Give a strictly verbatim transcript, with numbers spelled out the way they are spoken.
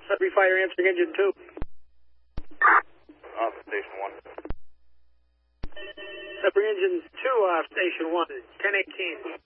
Sudbury Fire answering engine two. Off station one. Sudbury engine two off station one. ten eighteen.